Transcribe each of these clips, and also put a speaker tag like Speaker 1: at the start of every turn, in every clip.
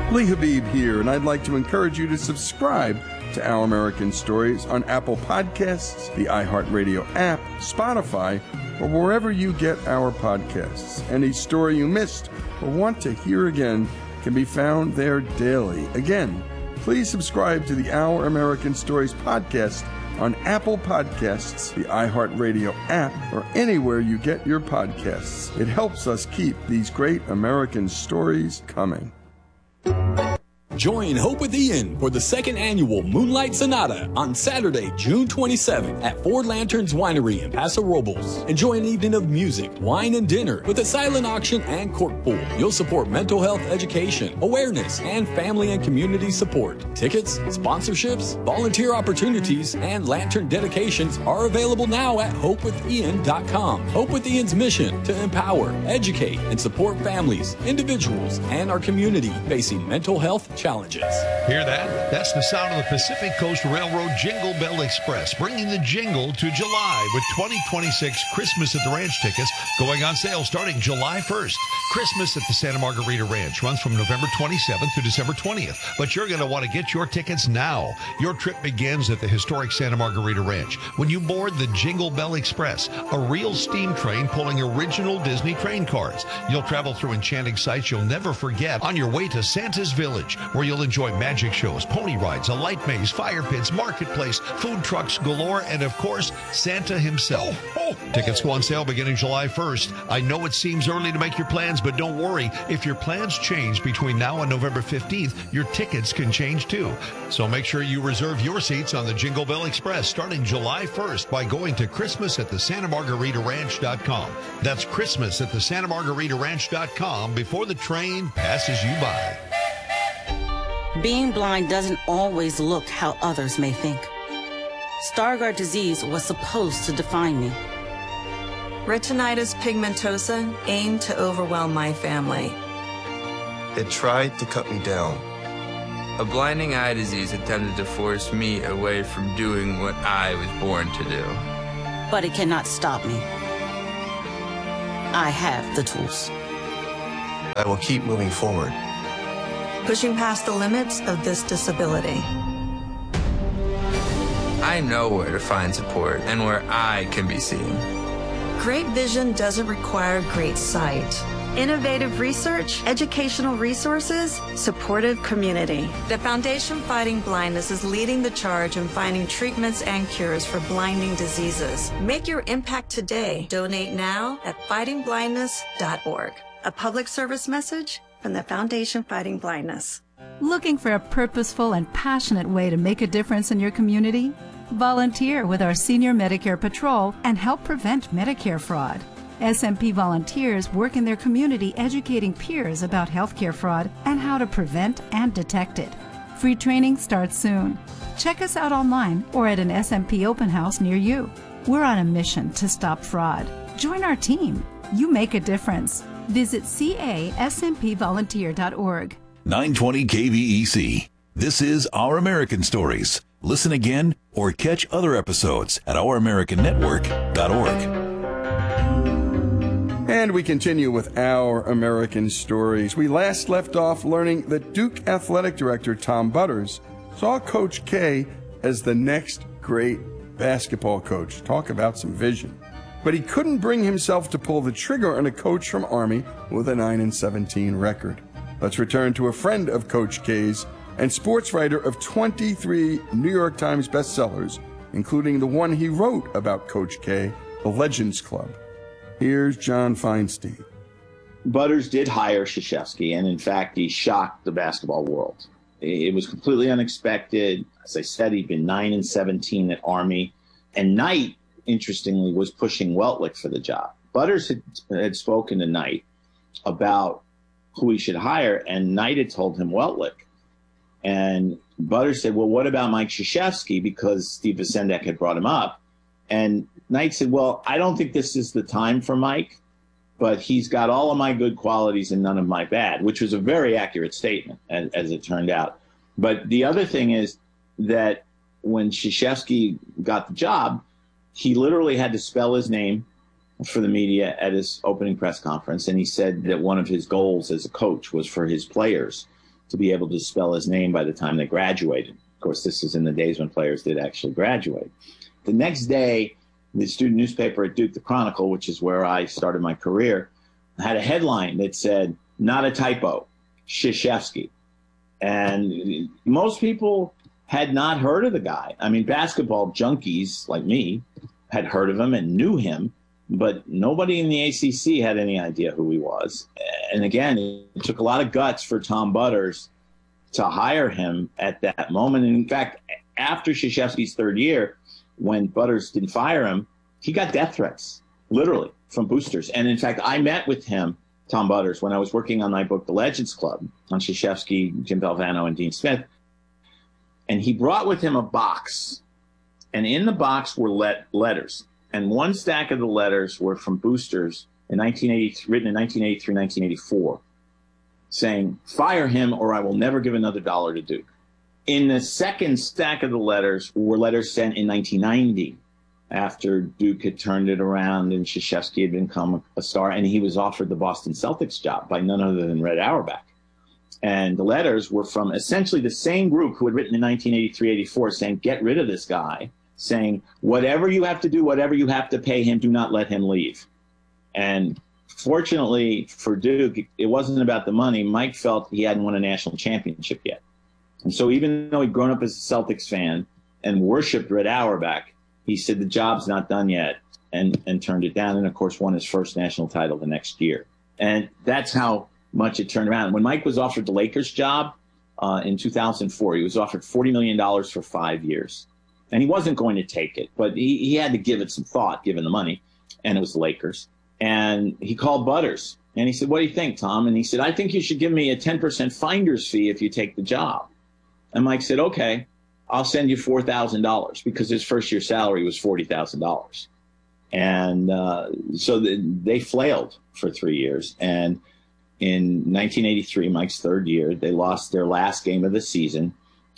Speaker 1: Lee Habib here, and I'd like to encourage you to subscribe to Our American Stories on Apple Podcasts, the iHeartRadio app, Spotify, or wherever you get our podcasts. Any story you missed or want to hear again can be found there daily. Again, please subscribe to the Our American Stories podcast on Apple Podcasts, the iHeartRadio app, or anywhere you get your podcasts. It helps us keep these great American stories coming.
Speaker 2: Join Hope with Ian for the second annual Moonlight Sonata on Saturday, June 27th at Four Lanterns Winery in Paso Robles. Enjoy an evening of music, wine, and dinner with a silent auction and cork pool. You'll support mental health education, awareness, and family and community support. Tickets, sponsorships, volunteer opportunities, and lantern dedications are available now at hopewithian.com. Hope with Ian's mission to empower, educate, and support families, individuals, and our community facing mental health challenges.
Speaker 3: Hear that? That's the sound of the Pacific Coast Railroad Jingle Bell Express, bringing the jingle to July with 2026 Christmas at the Ranch tickets going on sale starting July 1st. Christmas at the Santa Margarita Ranch runs from November 27th to December 20th, but you're going to want to get your tickets now. Your trip begins at the historic Santa Margarita Ranch when you board the Jingle Bell Express, a real steam train pulling original Disney train cars. You'll travel through enchanting sights you'll never forget on your way to Santa's Village, where you'll enjoy magic shows, pony rides, a light maze, fire pits, marketplace, food trucks galore, and of course, Santa himself. Tickets go on sale beginning July 1st. I know it seems early to make your plans, but don't worry. If your plans change between now and November 15th, your tickets can change too. So make sure you reserve your seats on the Jingle Bell Express starting July 1st by going to christmasatthesantamargaritaranch.com. That's christmasatthesantamargaritaranch.com before the train passes you by.
Speaker 4: Being blind doesn't always look how others may think. Stargardt disease was supposed to define me.
Speaker 5: Retinitis pigmentosa aimed to overwhelm my family.
Speaker 6: It tried to cut me down. A blinding eye disease attempted to force me away from doing what I was born to do.
Speaker 4: But it cannot stop me. I have the tools.
Speaker 6: I will keep moving forward.
Speaker 5: Pushing past the limits of this disability.
Speaker 6: I know where to find support and where I can be seen.
Speaker 5: Great vision doesn't require great sight. Innovative research, educational resources, supportive community. The Foundation Fighting Blindness is leading the charge in finding treatments and cures for blinding diseases. Make your impact today. Donate now at fightingblindness.org. A public service message from the Foundation Fighting Blindness.
Speaker 7: Looking for a purposeful and passionate way to make a difference in your community? Volunteer with our Senior Medicare Patrol and help prevent Medicare fraud. SMP volunteers work in their community educating peers about healthcare fraud and how to prevent and detect it. Free training starts soon. Check us out online or at an SMP open house near you. We're on a mission to stop fraud. Join our team. You make a difference. Visit caSMPvolunteer.org.
Speaker 8: 920 KVEC. This is Our American Stories. Listen again or catch other episodes at OurAmericanNetwork.org.
Speaker 1: And we continue with Our American Stories. We last left off learning that Duke Athletic Director Tom Butters saw Coach K as the next great basketball coach. Talk about some vision. But he couldn't bring himself to pull the trigger on a coach from Army with a 9-17 record. Let's return to a friend of Coach K's and sports writer of 23 New York Times bestsellers, including the one he wrote about Coach K, The Legends Club. Here's John Feinstein.
Speaker 9: Butters did hire Krzyzewski, and in fact, he shocked the basketball world. It was completely unexpected. As I said, he'd been 9-17 at Army, and Knight, interestingly, was pushing Weltlich for the job. Butters had spoken to Knight about who he should hire, and Knight had told him Weltlich. And Butters said, well, what about Mike Krzyzewski? Because Steve Vacendak had brought him up. And Knight said, well, I don't think this is the time for Mike, but he's got all of my good qualities and none of my bad, which was a very accurate statement, as it turned out. But the other thing is that when Krzyzewski got the job, he literally had to spell his name for the media at his opening press conference. And he said that one of his goals as a coach was for his players to be able to spell his name by the time they graduated. Of course, this is in the days when players did actually graduate. The next day, the student newspaper at Duke, the Chronicle, which is where I started my career, had a headline that said, "Not a typo, Krzyzewski." And most people had not heard of the guy. I mean, basketball junkies like me had heard of him and knew him, but nobody in the ACC had any idea who he was. And again, it took a lot of guts for Tom Butters to hire him at that moment. And in fact, after Krzyzewski's third year, when Butters didn't fire him, he got death threats, literally, from boosters. And in fact, I met with him, Tom Butters, when I was working on my book, The Legends Club, on Krzyzewski, Jim Valvano, and Dean Smith. And he brought with him a box. And in the box were letters. And one stack of the letters were from boosters written in 1983, 1984, saying, "Fire him or I will never give another dollar to Duke." In the second stack of the letters were letters sent in 1990, after Duke had turned it around and Krzyzewski had become a star, and he was offered the Boston Celtics job by none other than Red Auerbach. And the letters were from essentially the same group who had written in 1983-84 saying, "Get rid of this guy," saying, "Whatever you have to do, whatever you have to pay him, do not let him leave." And fortunately for Duke, it wasn't about the money. Mike felt he hadn't won a national championship yet. And so even though he'd grown up as a Celtics fan and worshipped Red Auerbach, he said the job's not done yet, and turned it down, and of course won his first national title the next year. And that's how much it turned around. When Mike was offered the Lakers job in 2004, he was offered $40 million for 5 years. And he wasn't going to take it, but he had to give it some thought, given the money, and it was the Lakers. And he called Butters, and he said, "What do you think, Tom?" And he said, "I think you should give me a 10% finder's fee if you take the job." And Mike said, "Okay, I'll send you $4,000," because his first year salary was $40,000. And so they flailed for 3 years. And in 1983, Mike's third year, they lost their last game of the season,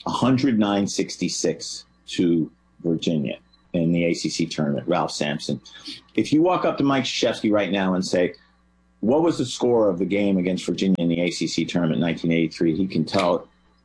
Speaker 9: 109-66 to Virginia in the ACC tournament, Ralph Sampson. If you walk up to Mike Krzyzewski right now and say, "What was the score of the game against Virginia in the ACC tournament in 1983?" he can tell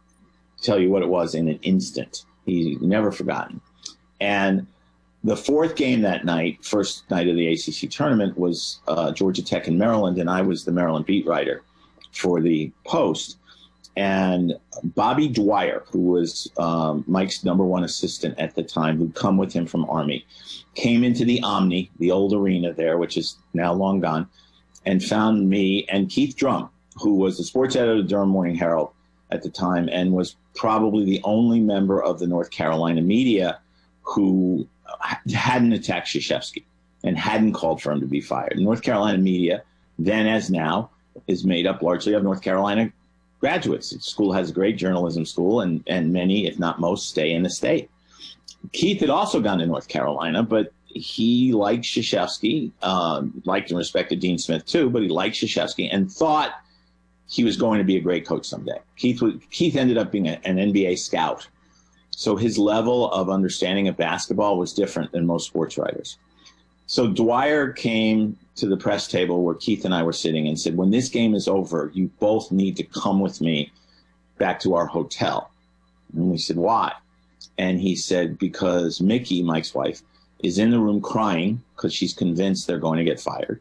Speaker 9: you what it was in an instant. He's never forgotten. And the fourth game that night, first night of the ACC tournament, was Georgia Tech in Maryland, and I was the Maryland beat writer for the Post. And Bobby Dwyer, who was Mike's #1 assistant at the time, who'd come with him from Army, came into the Omni, the old arena there, which is now long gone, and found me and Keith Drum, who was the sports editor of the Durham Morning Herald at the time and was probably the only member of the North Carolina media who hadn't attacked Krzyzewski and hadn't called for him to be fired. North Carolina media, then as now, is made up largely of North Carolina graduates. The school has a great journalism school, and many, if not most, stay in the state. Keith had also gone to North Carolina, but he liked Krzyzewski, liked and respected Dean Smith too, but he liked Krzyzewski and thought he was going to be a great coach someday. Keith ended up being an NBA scout, so his level of understanding of basketball was different than most sports writers. So Dwyer came to the press table where Keith and I were sitting and said, "When this game is over, you both need to come with me back to our hotel." And we said, "Why?" And he said, "Because Mickey, Mike's wife, is in the room crying because she's convinced they're going to get fired.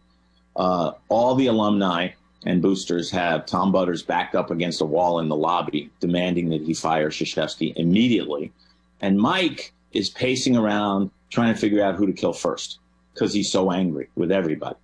Speaker 9: All the alumni and boosters have Tom Butters backed up against a wall in the lobby demanding that he fire Krzyzewski immediately. And Mike is pacing around trying to figure out who to kill first because he's so angry with everybody."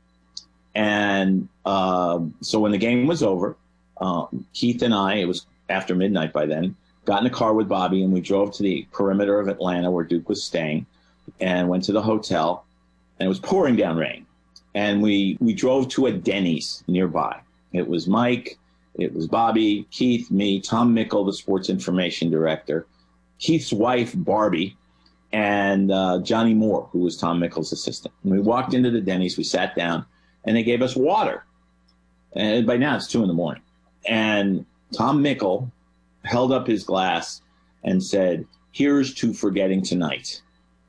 Speaker 9: And so when the game was over, Keith and I, it was after midnight by then, got in a car with Bobby and we drove to the perimeter of Atlanta where Duke was staying and went to the hotel, and it was pouring down rain. And we drove to a Denny's nearby. It was Mike, it was Bobby, Keith, me, Tom Mickle, the sports information director, Keith's wife, Barbie, and Johnny Moore, who was Tom Mickle's assistant. And we walked into the Denny's, we sat down, and they gave us water. And by now it's 2 a.m. And Tom Mickle held up his glass and said, "Here's to forgetting tonight."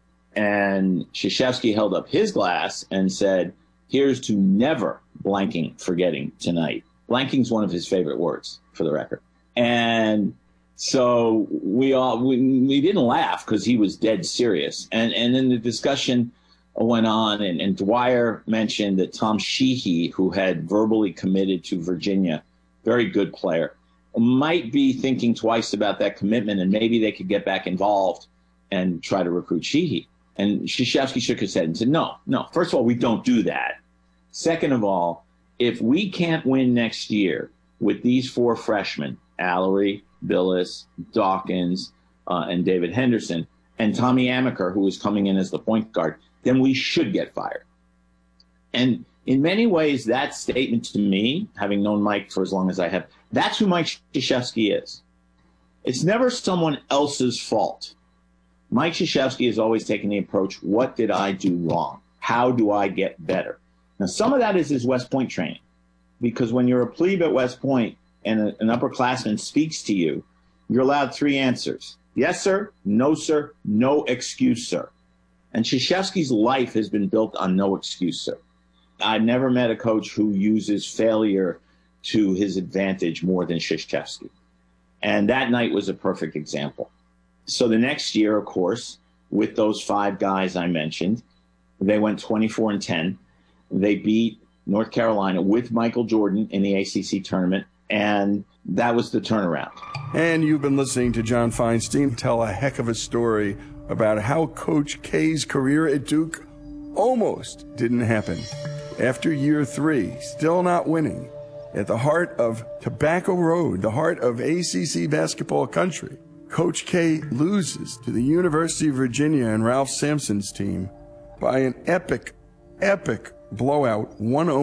Speaker 9: And Krzyzewski held up his glass and said, "Here's to never blanking forgetting tonight." Blanking's one of his favorite words, for the record. And so we didn't laugh because he was dead serious. And then the discussion went on, and Dwyer mentioned that Tom Sheehy, who had verbally committed to Virginia, very good player, might be thinking twice about that commitment, and maybe they could get back involved and try to recruit Sheehy. And Krzyzewski shook his head and said, no. First of all, we don't do that. Second of all, if we can't win next year with these 4 freshmen, Allery, Billis, Dawkins, and David Henderson, and Tommy Amaker, who is coming in as the point guard, then we should get fired. And in many ways, that statement to me, having known Mike for as long as I have, that's who Mike Krzyzewski is. It's never someone else's fault. Mike Krzyzewski has always taken the approach, what did I do wrong? How do I get better? Now, some of that is his West Point training, because when you're a plebe at West Point and an upperclassman speaks to you, you're allowed 3 answers. Yes, sir. No, sir. No excuse, sir. And Krzyzewski's life has been built on no excuse, sir. I've never met a coach who uses failure to his advantage more than Krzyzewski. And that night was a perfect example. So the next year, of course, with those 5 guys I mentioned, they went 24-10. They beat North Carolina with Michael Jordan in the ACC tournament, and that was the turnaround.
Speaker 1: And you've been listening to John Feinstein tell a heck of a story about how Coach K's career at Duke almost didn't happen. After year 3, still not winning, at the heart of Tobacco Road, the heart of ACC basketball country, Coach K loses to the University of Virginia and Ralph Sampson's team by an epic blowout,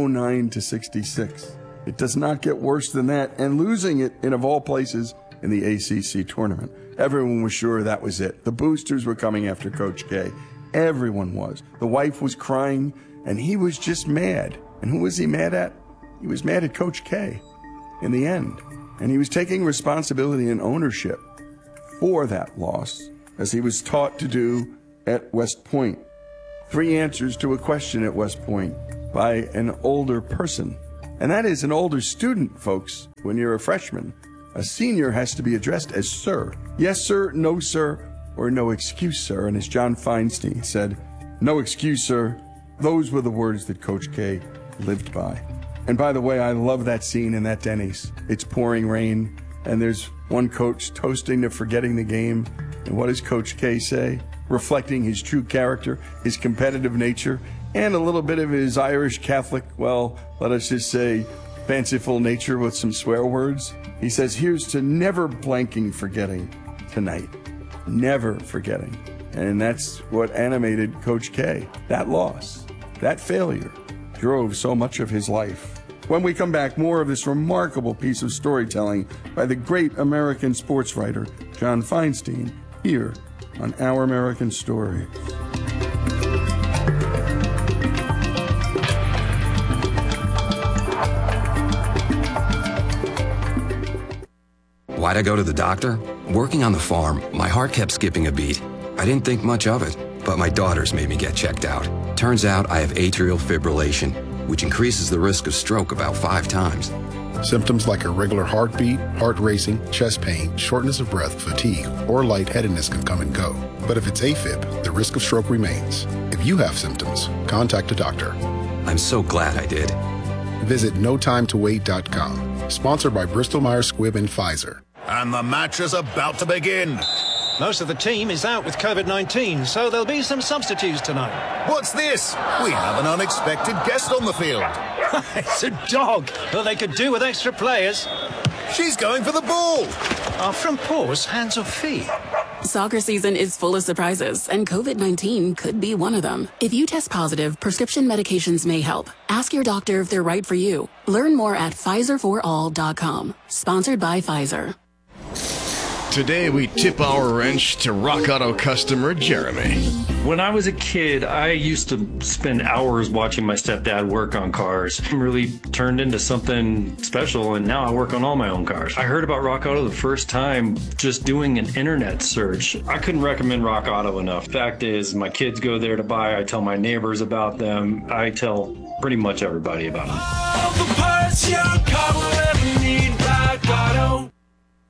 Speaker 1: 109-66. It does not get worse than that, and losing it in, of all places, in the ACC tournament. Everyone was sure that was it. The boosters were coming after Coach K. Everyone was. The wife was crying, and he was just mad. And who was he mad at? He was mad at Coach K in the end. And he was taking responsibility and ownership for that loss, as he was taught to do at West Point. 3 answers to a question at West Point by an older person. And that is an older student, folks. When you're a freshman, a senior has to be addressed as sir. Yes, sir, no, sir, or no excuse, sir. And as John Feinstein said, no excuse, sir. Those were the words that Coach K lived by. And by the way, I love that scene in that Denny's. It's pouring rain, and there's one coach toasting to forgetting the game. And what does Coach K say? Reflecting his true character, his competitive nature, and a little bit of his Irish Catholic, well, let us just say, fanciful nature with some swear words. He says, here's to never blanking forgetting tonight. Never forgetting. And that's what animated Coach K. That loss, that failure, drove so much of his life. When we come back, more of this remarkable piece of storytelling by the great American sports writer, John Feinstein, here on Our American Stories.
Speaker 10: Why'd I go to the doctor? Working on the farm, my heart kept skipping a beat. I didn't think much of it, but my daughters made me get checked out. Turns out I have atrial fibrillation, which increases the risk of stroke about 5 times.
Speaker 11: Symptoms like irregular heartbeat, heart racing, chest pain, shortness of breath, fatigue, or lightheadedness can come and go. But if it's AFib, the risk of stroke remains. If you have symptoms, contact a doctor.
Speaker 10: I'm so glad I did.
Speaker 11: Visit notimetowait.com. Sponsored by Bristol-Myers Squibb and Pfizer.
Speaker 12: And the match is about to begin.
Speaker 13: Most of the team is out with COVID-19, so there'll be some substitutes tonight.
Speaker 12: What's this? We have an unexpected guest on the field.
Speaker 13: It's a dog. Well, they could do with extra players.
Speaker 12: She's going for the ball.
Speaker 13: Are from paws, hands or feet?
Speaker 14: Soccer season is full of surprises, and COVID-19 could be one of them. If you test positive, prescription medications may help. Ask your doctor if they're right for you. Learn more at PfizerForAll.com. Sponsored by Pfizer.
Speaker 15: Today we tip our wrench to Rock Auto customer Jeremy.
Speaker 16: When I was a kid, I used to spend hours watching my stepdad work on cars. It really turned into something special, and now I work on all my own cars. I heard about Rock Auto the first time just doing an internet search. I couldn't recommend Rock Auto enough. Fact is, my kids go there to buy. I tell my neighbors about them. I tell pretty much everybody about them.
Speaker 17: All the parts your car will ever need, Rock Auto.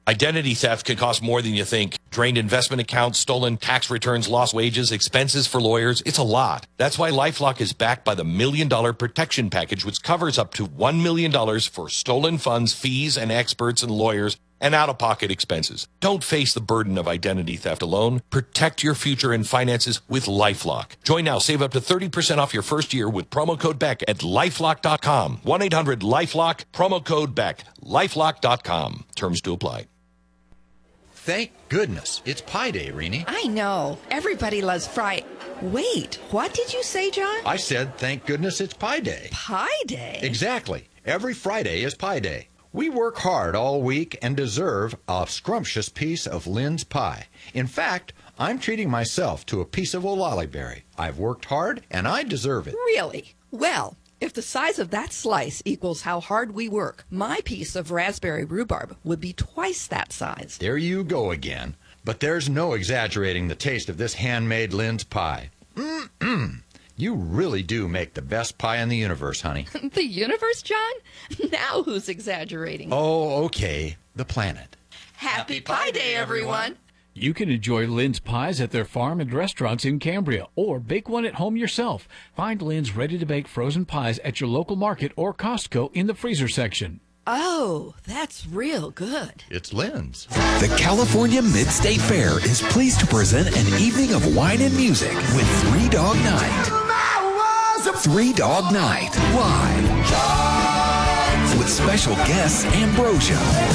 Speaker 17: Identity theft can cost more than you think. Drained investment accounts, stolen tax returns, lost wages, expenses for lawyers. It's a lot. That's why LifeLock is backed by the $1 Million Protection Package, which covers up to $1 million for stolen funds, fees, and experts and lawyers, and out-of-pocket expenses. Don't face the burden of identity theft alone. Protect your future and finances with LifeLock. Join now. Save up to 30% off your first year with promo code BECK at LifeLock.com. 1-800-LifeLock, promo code BECK. LifeLock.com. Terms to apply.
Speaker 18: Thank goodness. It's Pi Day, Rini.
Speaker 19: I know. Everybody loves fry. Wait, what did you say, John?
Speaker 18: I said, thank goodness it's Pi Day.
Speaker 19: Pi Day?
Speaker 18: Exactly. Every Friday is Pi Day. We work hard all week and deserve a scrumptious piece of Lynn's pie. In fact, I'm treating myself to a piece of Olaliberry. I've worked hard, and I deserve it.
Speaker 19: Really? Well, if the size of that slice equals how hard we work, my piece of raspberry rhubarb would be twice that size.
Speaker 18: There you go again. But there's no exaggerating the taste of this handmade Lynn's pie. You really do make the best pie in the universe, honey.
Speaker 19: The universe, John? Now who's exaggerating?
Speaker 18: Oh, okay. The planet.
Speaker 19: Happy Pi Day, everyone.
Speaker 20: You can enjoy Lynn's pies at their farm and restaurants in Cambria, or bake one at home yourself. Find Lynn's ready-to-bake frozen pies at your local market or Costco in the freezer section.
Speaker 19: Oh, that's real good.
Speaker 18: It's Lynn's.
Speaker 21: The California Mid-State Fair is pleased to present an evening of wine and music with Three Dog Night. Three Dog Night, live. With special guests Ambrosia.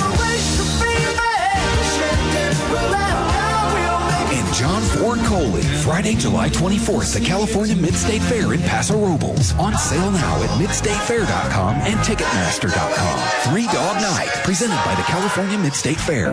Speaker 21: And John Ford Coley. Friday, July 24th, the California Mid-State Fair in Paso Robles. On sale now at midstatefair.com and ticketmaster.com. Three Dog Night, presented by the California Mid-State Fair.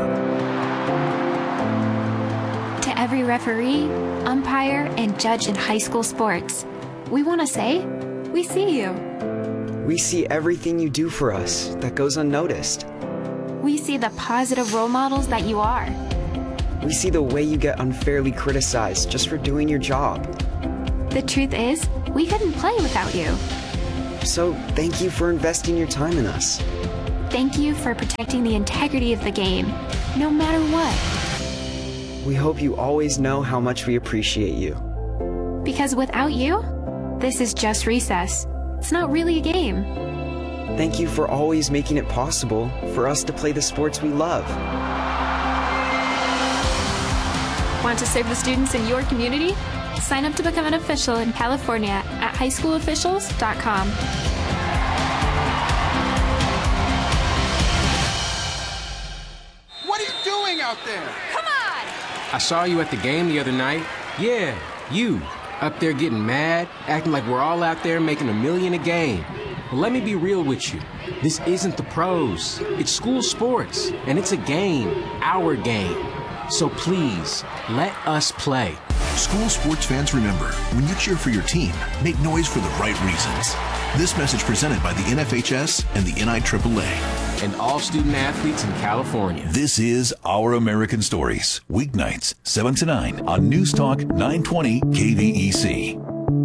Speaker 22: To every referee, umpire, and judge in high school sports, we want to say, we see you.
Speaker 23: We see everything you do for us that goes unnoticed.
Speaker 22: We see the positive role models that you are.
Speaker 23: We see the way you get unfairly criticized just for doing your job.
Speaker 22: The truth is, we couldn't play without you.
Speaker 23: So thank you for investing your time in us.
Speaker 22: Thank you for protecting the integrity of the game, no matter what.
Speaker 23: We hope you always know how much we appreciate you.
Speaker 22: Because without you, this is just recess. It's not really a game.
Speaker 23: Thank you for always making it possible for us to play the sports we love.
Speaker 22: Want to serve the students in your community? Sign up to become an official in California at highschoolofficials.com.
Speaker 24: What are you doing out there?
Speaker 22: Come on!
Speaker 25: I saw you at the game the other night. Yeah, you. Up there getting mad, acting like we're all out there making $1 million a game. Well, let me be real with you. This isn't the pros. It's school sports, and it's a game, our game. So please, let us play.
Speaker 8: School sports fans, remember, when you cheer for your team, make noise for the right reasons. This message presented by the NFHS and the NIAAA.
Speaker 25: And all student athletes in California.
Speaker 8: This is Our American Stories, weeknights, 7 to 9 on News Talk 920 KVEC.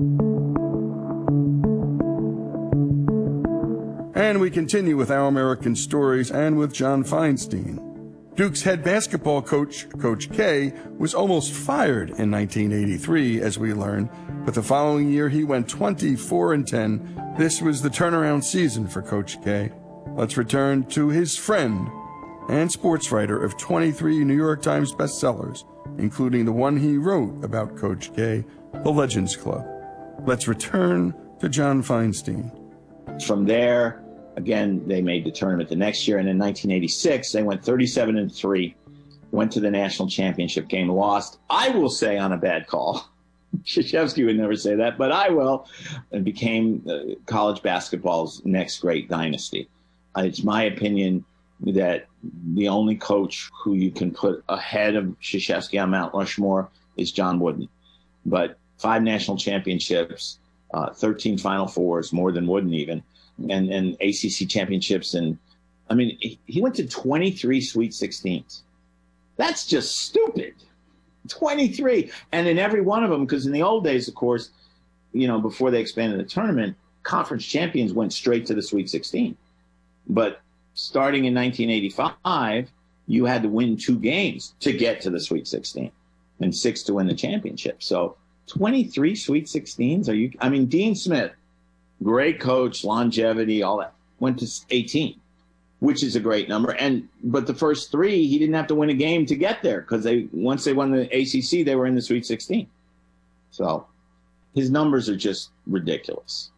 Speaker 1: And we continue with Our American Stories and with John Feinstein. Duke's head basketball coach, Coach K, was almost fired in 1983, as we learn, but the following year he went 24-10. This was the turnaround season for Coach K. Let's return to his friend and sports writer of 23 New York Times bestsellers, including the one he wrote about Coach K, The Legends Club. Let's return to John Feinstein.
Speaker 9: From there, again, they made the tournament the next year, and in 1986, they went 37-3, went to the national championship game, lost, I will say, on a bad call. Krzyzewski would never say that, but I will, and became college basketball's next great dynasty. It's my opinion that the only coach who you can put ahead of Krzyzewski on Mount Rushmore is John Wooden. But 5 national championships, 13 Final Fours, more than Wooden even, and ACC championships. And I mean, he went to 23 Sweet 16s. That's just stupid. 23. And in every one of them, because in the old days, of course, you know, before they expanded the tournament, conference champions went straight to the Sweet 16. But starting in 1985, you had to win 2 games to get to the Sweet 16 and 6 to win the championship. So 23 Sweet 16s? I mean, Dean Smith, great coach, longevity, all that, went to 18, which is a great number. But the first 3, he didn't have to win a game to get there, because once they won the ACC, they were in the Sweet 16. So his numbers are just ridiculous.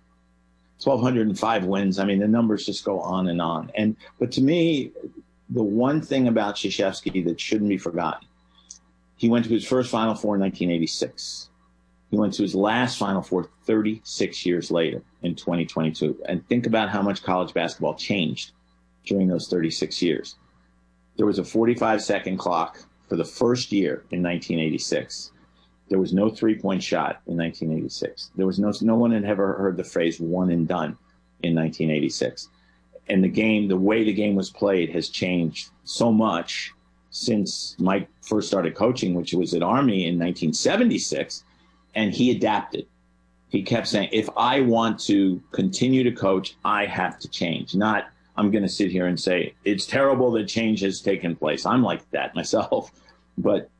Speaker 9: 1,205 wins. I mean, the numbers just go on and on. But to me, the one thing about Krzyzewski that shouldn't be forgotten, he went to his first Final Four in 1986. He went to his last Final Four 36 years later in 2022. And think about how much college basketball changed during those 36 years. There was a 45-second clock for the first year in 1986. There was no three-point shot in 1986. There was no one had ever heard the phrase "one and done" in 1986. And the way the game was played has changed so much since Mike first started coaching, which was at Army in 1976, and he adapted. He kept saying, if I want to continue to coach, I have to change. Not, I'm going to sit here and say, it's terrible that change has taken place. I'm like that myself. But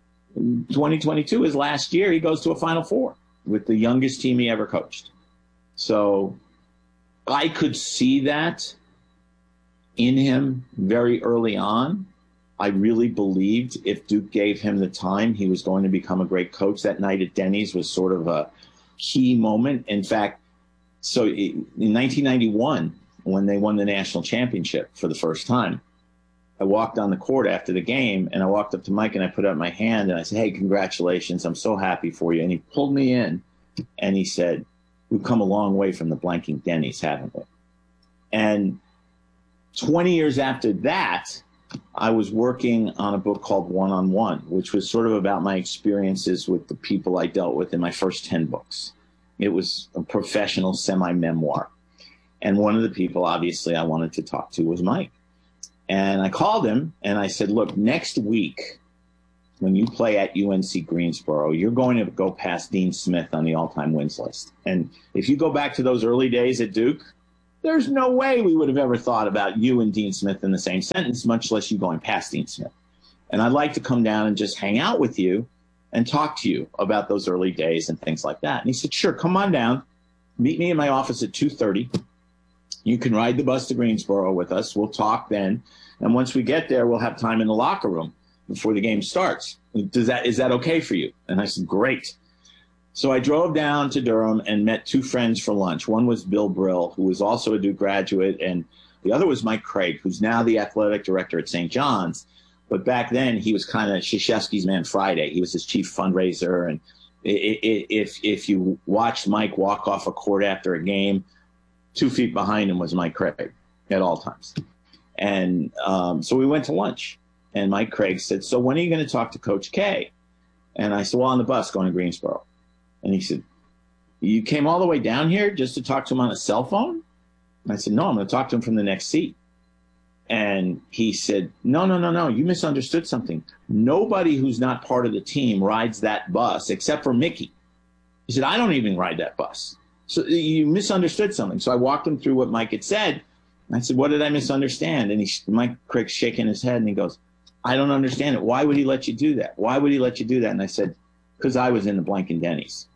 Speaker 9: 2022 is last year. He goes to a Final Four with the youngest team he ever coached. So I could see that in him very early on. I really believed if Duke gave him the time, he was going to become a great coach. That night at Denny's was sort of a key moment. In fact, so in 1991, when they won the national championship for the first time, I walked on the court after the game, and I walked up to Mike and I put out my hand and I said, hey, congratulations. I'm so happy for you. And he pulled me in and he said, we've come a long way from the blanking Denny's, haven't we? And 20 years after that, I was working on a book called One-on-One, which was sort of about my experiences with the people I dealt with in my first 10 books. It was a professional semi-memoir. And one of the people, obviously, I wanted to talk to was Mike. And I called him and I said, look, next week, when you play at UNC Greensboro, you're going to go past Dean Smith on the all-time wins list. And if you go back to those early days at Duke, there's no way we would have ever thought about you and Dean Smith in the same sentence, much less you going past Dean Smith. And I'd like to come down and just hang out with you and talk to you about those early days and things like that. And he said, sure, come on down. Meet me in my office at 2:30. You can ride the bus to Greensboro with us. We'll talk then. And once we get there, we'll have time in the locker room before the game starts. Is that okay for you? And I said, great. So I drove down to Durham and met 2 friends for lunch. One was Bill Brill, who was also a Duke graduate, and the other was Mike Craig, who's now the athletic director at St. John's. But back then, he was kind of Krzyzewski's Man Friday. He was his chief fundraiser. And if you watched Mike walk off a court after a game, 2 feet behind him was Mike Craig at all times. And so we went to lunch. And Mike Craig said, so when are you going to talk to Coach K? And I said, well, on the bus going to Greensboro. And he said, you came all the way down here just to talk to him on a cell phone? And I said, no, I'm going to talk to him from the next seat. And he said, no, you misunderstood something. Nobody who's not part of the team rides that bus except for Mickey. He said, I don't even ride that bus. So you misunderstood something. So I walked him through what Mike had said. And I said, what did I misunderstand? And Mike Craig's shaking his head and he goes, I don't understand it. Why would he let you do that? Why would he let you do that? And I said, because I was in the blanking Denny's.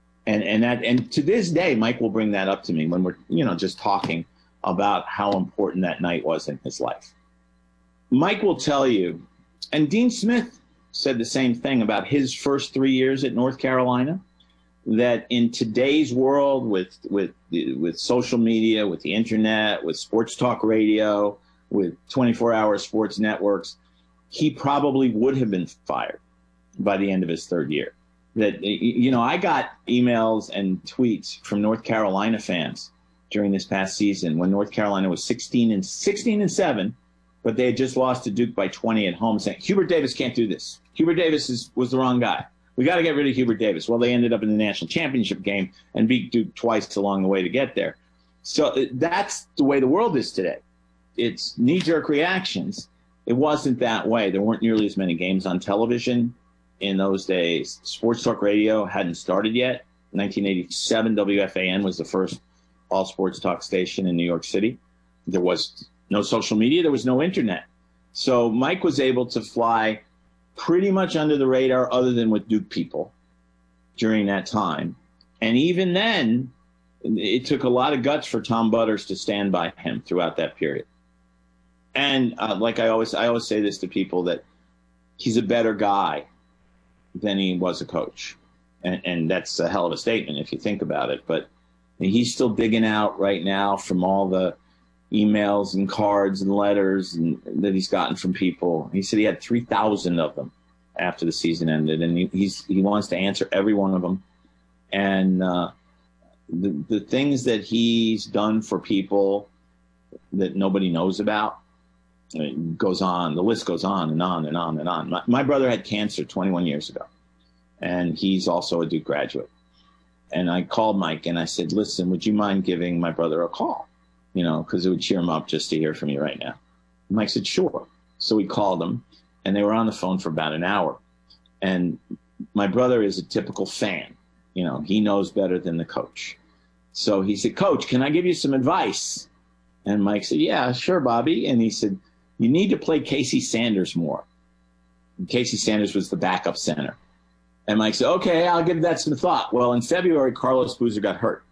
Speaker 9: And to this day, Mike will bring that up to me when we're, just talking about how important that night was in his life. Mike will tell you, and Dean Smith said the same thing about his first 3 years at North Carolina, that in today's world with social media, with the internet, with sports talk radio, with 24-hour sports networks, he probably would have been fired by the end of his 3rd year. That, I got emails and tweets from North Carolina fans during this past season when North Carolina was 16-7, but they had just lost to Duke by 20 at home, saying, Hubert Davis can't do this. Hubert Davis was the wrong guy. We got to get rid of Hubert Davis. Well, they ended up in the national championship game and beat Duke twice along the way to get there. So that's the way the world is today. It's knee-jerk reactions. It wasn't that way. There weren't nearly as many games on television in those days. Sports talk radio hadn't started yet. In 1987, WFAN was the first all-sports talk station in New York City. There was no social media. There was no internet. So Mike was able to fly pretty much under the radar other than with Duke people during that time. And even then, it took a lot of guts for Tom Butters to stand by him throughout that period. And like I always say this to people, that he's a better guy than he was a coach. And that's a hell of a statement if you think about it. But he's still digging out right now from all the emails and cards and letters that he's gotten from people. He said he had 3,000 of them after the season ended, and he wants to answer every one of them. And the things that he's done for people that nobody knows about, it goes on. The list goes on and on and on and on. My brother had cancer 21 years ago, and he's also a Duke graduate. And I called Mike and I said, listen, would you mind giving my brother a call? You know, because it would cheer him up just to hear from you right now. And Mike said, sure. So we called him, and they were on the phone for about an hour. And my brother is a typical fan. You know, he knows better than the coach. So he said, Coach, can I give you some advice? And Mike said, yeah, sure, Bobby. And he said, you need to play Casey Sanders more. And Casey Sanders was the backup center. And Mike said, okay, I'll give that some thought. Well, in February, Carlos Boozer got hurt.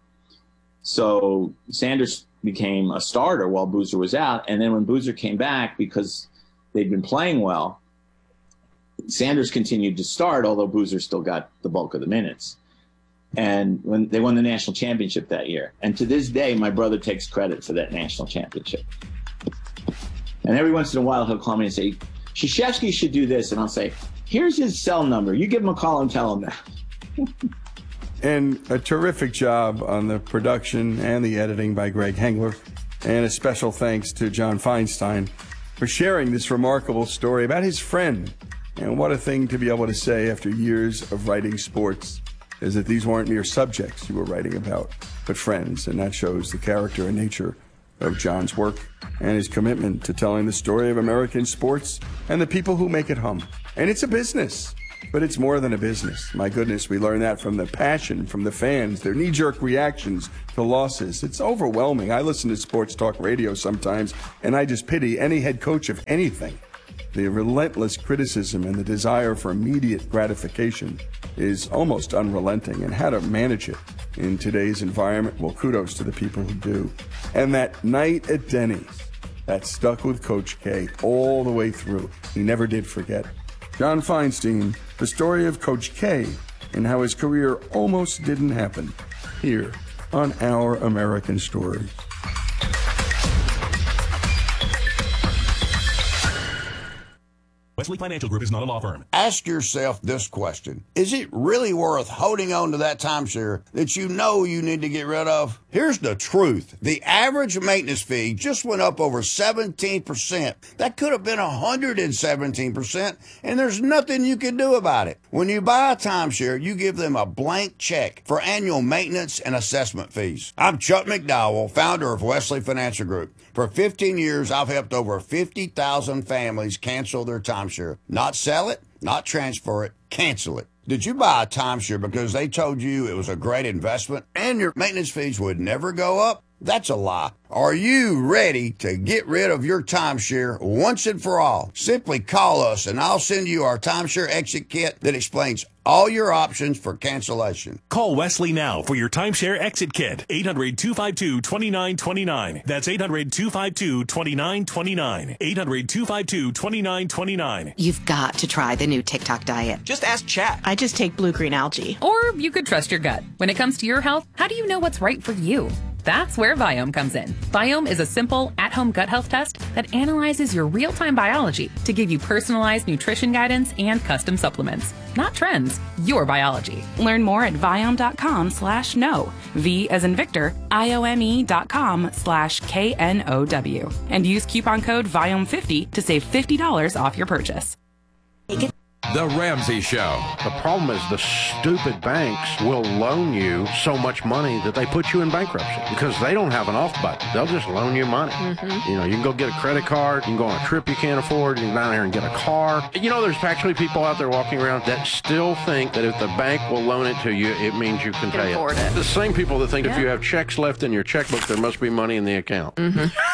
Speaker 9: So Sanders became a starter while Boozer was out. And then when Boozer came back, because they'd been playing well, Sanders continued to start, although Boozer still got the bulk of the minutes. And when they won the national championship that year. And to this day, my brother takes credit for that national championship. And every once in a while, he'll call me and say, Krzyzewski should do this. And I'll say, here's his cell number. You give him a call and tell him that.
Speaker 1: And a terrific job on the production and the editing by Greg Hengler. And a special thanks to John Feinstein for sharing this remarkable story about his friend. And what a thing to be able to say after years of writing sports, is that these weren't mere subjects you were writing about, but friends. And that shows the character and nature of John's work and his commitment to telling the story of American sports and the people who make it hum. And it's a business, but it's more than a business. My goodness, we learn that from the passion, from the fans, their knee-jerk reactions to losses. It's overwhelming. I listen to sports talk radio sometimes, and I just pity any head coach of anything. The relentless criticism and the desire for immediate gratification is almost unrelenting, and how to manage it in today's environment, well, kudos to the people who do. And that night at Denny's, that stuck with Coach K all the way through. He never did forget. John Feinstein, the story of Coach K and how his career almost didn't happen, here on Our American Stories.
Speaker 2: Wesley Financial Group is not a law firm.
Speaker 3: Ask yourself this question. Is it really worth holding on to that timeshare that you know you need to get rid of? Here's the truth. The average maintenance fee just went up over 17%. That could have been 117%, and there's nothing you can do about it. When you buy a timeshare, you give them a blank check for annual maintenance and assessment fees. I'm Chuck McDowell, founder of Wesley Financial Group. For 15 years, I've helped over 50,000 families cancel their timeshare. Not sell it, not transfer it, cancel it. Did you buy a timeshare because they told you it was a great investment and your maintenance fees would never go up? That's a lie. Are you ready to get rid of your timeshare once and for all? Simply call us and I'll send you our timeshare exit kit that explains all your options for cancellation.
Speaker 2: Call Wesley now for your timeshare exit kit. 800-252-2929. That's 800-252-2929. 800-252-2929.
Speaker 4: You've got to try the new TikTok diet.
Speaker 6: Just ask Chat.
Speaker 4: I just take blue-green algae.
Speaker 24: Or you could trust your gut. When it comes to your health, how do you know what's right for you? That's where Viome comes in. Viome is a simple, at-home gut health test that analyzes your real-time biology to give you personalized nutrition guidance and custom supplements. Not trends, your biology.
Speaker 26: Learn more at Viome.com/know. V as in Victor, IOME.com/KNOW. And use coupon code VIOME50 to save $50 off your purchase.
Speaker 27: The Ramsey Show.
Speaker 28: The problem is the stupid banks will loan you so much money that they put you in bankruptcy because they don't have an off button. They'll just loan you money. You know, you can go get a credit card, you can go on a trip you can't afford, you can go down there and get a car. You know, there's actually people out there walking around that still think that if the bank will loan it to you, it means you can pay it. The same people that think if you have checks left in your checkbook, there must be money in the account.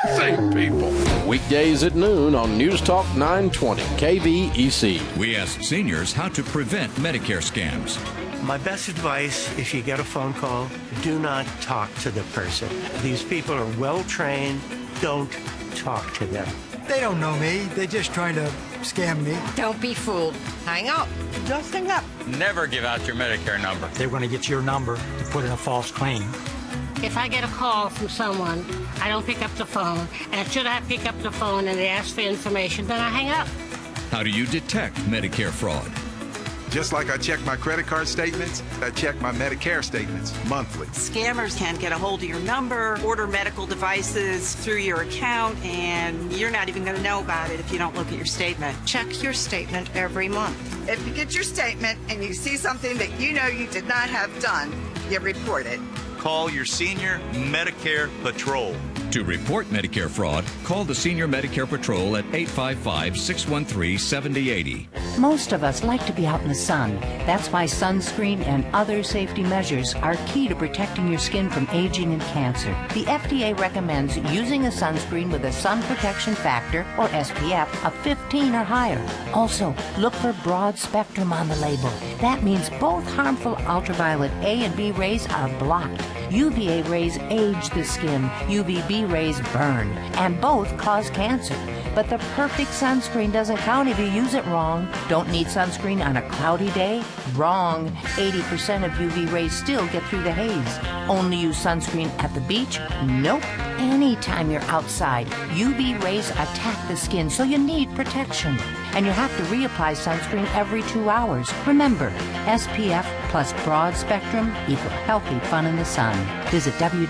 Speaker 28: Same people.
Speaker 5: Weekdays at noon on News Talk 920 KVEC.
Speaker 6: We ask seniors how to prevent Medicare scams.
Speaker 7: My best advice, if you get a phone call, do not talk to the person. These people are well trained. Don't talk to them.
Speaker 10: They don't know me. They're just trying to scam me.
Speaker 11: Don't be fooled. Hang up. Just hang up.
Speaker 12: Never give out your Medicare number.
Speaker 10: They're going to get your number to put in a false claim.
Speaker 11: If I get a call from someone, I don't pick up the phone, and should I pick up the phone and they ask for information, then I hang up.
Speaker 6: How do you detect Medicare fraud?
Speaker 13: Just like I check my credit card statements, I check my Medicare statements monthly.
Speaker 14: Scammers can get a hold of your number, order medical devices through your account, and you're not even going to know about it if you don't look at your statement.
Speaker 11: Check your statement every month.
Speaker 29: If you get your statement and you see something that you know you did not have done, you report it.
Speaker 30: Call your Senior Medicare Patrol.
Speaker 6: To report Medicare fraud, call the Senior Medicare Patrol at 855-613-7080.
Speaker 31: Most of us like to be out in the sun. That's why sunscreen and other safety measures are key to protecting your skin from aging and cancer. The FDA recommends using a sunscreen with a sun protection factor, or SPF, of 15 or higher. Also, look for broad spectrum on the label. That means both harmful ultraviolet A and B rays are blocked. UVA rays age the skin, UVB rays burn, and both cause cancer. But the perfect sunscreen doesn't count if you use it wrong. Don't need sunscreen on a cloudy day? Wrong. 80% of UV rays still get through the haze. Only use sunscreen at the beach? Nope. Anytime you're outside, UV rays attack the skin, so you need protection. And you have to reapply sunscreen every 2 hours. Remember, SPF plus broad spectrum equal healthy fun in the sun. Visit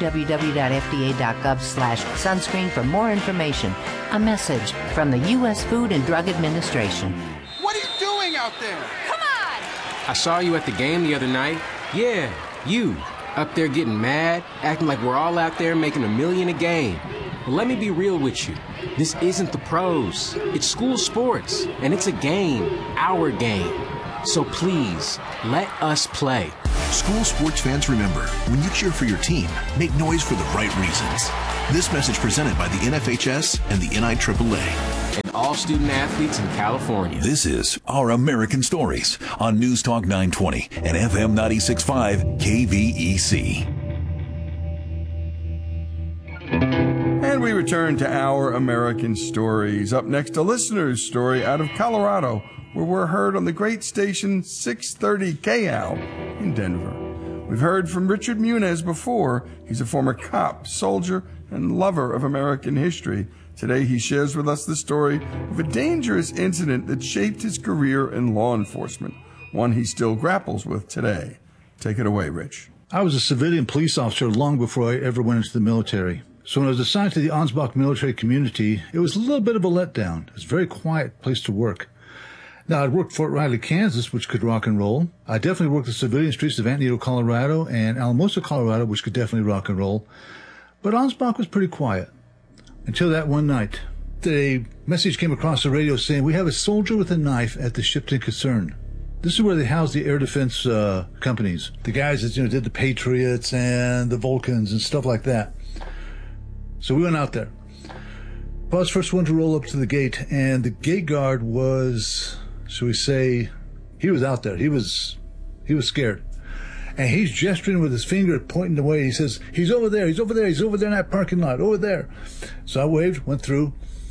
Speaker 31: www.fda.gov/sunscreen for more information. A message from the U.S. Food and Drug Administration.
Speaker 10: What are you doing out there?
Speaker 11: Come on!
Speaker 25: I saw you at the game the other night. Yeah, you. Up there getting mad, acting like we're all out there making $1 million a game. Well, let me be real with you. This isn't the pros. It's school sports, and it's a game, our game. So please, let us play.
Speaker 8: School sports fans, remember, when you cheer for your team, make noise for the right reasons. This message presented by the NFHS and the NIAAA.
Speaker 25: And all student athletes in California.
Speaker 21: This is Our American Stories on News Talk 920 and FM 96.5 KVEC.
Speaker 1: And we return to Our American Stories. Up next, a listener's story out of Colorado, where we're heard on the great station 630 KAL in Denver. We've heard from Richard Muniz before. He's a former cop, soldier, and lover of American history. Today, he shares with us the story of a dangerous incident that shaped his career in law enforcement, one he still grapples with today. Take it away, Rich.
Speaker 32: I was a civilian police officer long before I ever went into the military. So when I was assigned to the Ansbach military community, it was a little bit of a letdown. It was a very quiet place to work. Now, I'd worked Fort Riley, Kansas, which could rock and roll. I definitely worked the civilian streets of Antietam, Colorado, and Alamosa, Colorado, which could definitely rock and roll. But Ansbach was pretty quiet. Until that one night, a message came across the radio saying, "We have a soldier with a knife at the Shipton Caserne." This is where they house the air defense companies. The guys that did the Patriots and the Vulcans and stuff like that. So we went out there. I was the first one to roll up to the gate, and the gate guard was, shall we say, he was out there. He was scared. And he's gesturing with his finger, pointing away. He says, he's over there, he's over there, he's over there in that parking lot, over there. So I waved, went through.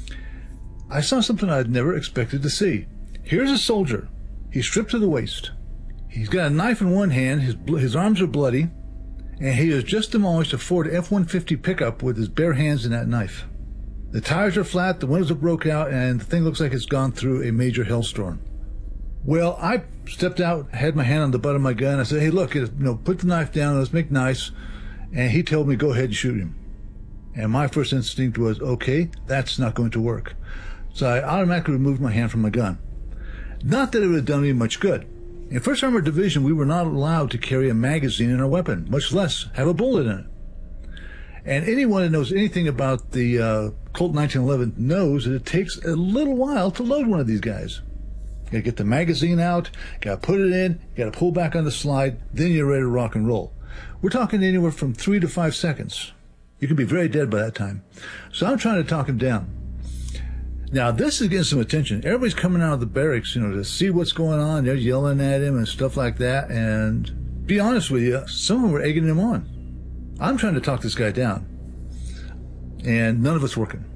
Speaker 32: I saw something I'd never expected to see. Here's a soldier. He's stripped to the waist. He's got a knife in one hand, his arms are bloody, and he has just demolished a Ford F-150 pickup with his bare hands in that knife. The tires are flat, the windows are broken out, and the thing looks like it's gone through a major hailstorm. Well, I stepped out, had my hand on the butt of my gun. I said, hey, look, put the knife down, let's make nice. And he told me, go ahead and shoot him. And my first instinct was, okay, that's not going to work. So I automatically removed my hand from my gun. Not that it would have done me much good. In 1st Armored Division, we were not allowed to carry a magazine in our weapon, much less have a bullet in it. And anyone that knows anything about the Colt 1911 knows that it takes a little while to load one of these guys. You gotta get the magazine out, gotta put it in, you gotta pull back on the slide, then you're ready to rock and roll. We're talking anywhere from 3 to 5 seconds. You can be very dead by that time. So I'm trying to talk him down. Now, this is getting some attention. Everybody's coming out of the barracks, to see what's going on. They're yelling at him and stuff like that. And be honest with you, some of them were egging him on. I'm trying to talk this guy down. And none of it's working.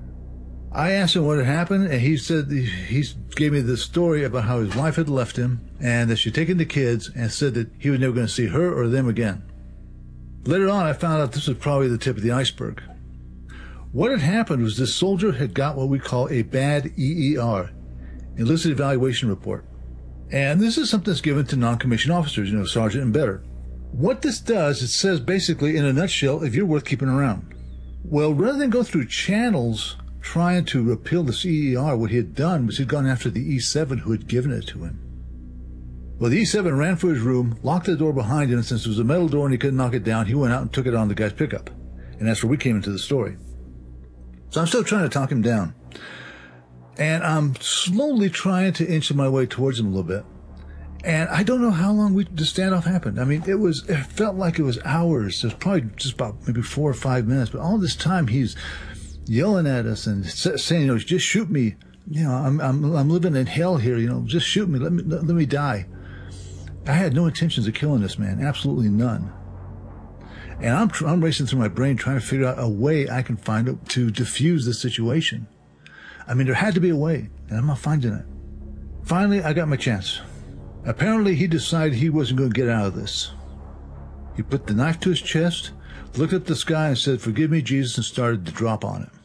Speaker 32: I asked him what had happened, and he said he gave me this story about how his wife had left him and that she'd taken the kids and said that he was never going to see her or them again. Later on, I found out this was probably the tip of the iceberg. What had happened was this soldier had got what we call a bad EER, enlisted evaluation report. And this is something that's given to non-commissioned officers, sergeant and better. What this does, it says basically in a nutshell, if you're worth keeping around. Well, rather than go through channels trying to repeal this EER, what he had done was he'd gone after the E7 who had given it to him. Well, the E7 ran for his room, locked the door behind him, and since it was a metal door and he couldn't knock it down, he went out and took it on the guy's pickup. And that's where we came into the story. So I'm still trying to talk him down. And I'm slowly trying to inch my way towards him a little bit. And I don't know how long the standoff happened. I mean, it felt like it was hours. It was probably just about maybe 4 or 5 minutes. But all this time he's yelling at us and saying, just shoot me. I'm living in hell here. Just shoot me. Let me die. I had no intentions of killing this man. Absolutely none. And I'm racing through my brain trying to figure out a way I can find to diffuse the situation. I mean, there had to be a way, and I'm not finding it. Finally, I got my chance. Apparently, he decided he wasn't going to get out of this. He put the knife to his chest, looked at the sky and said, "Forgive me, Jesus," and started to drop on him.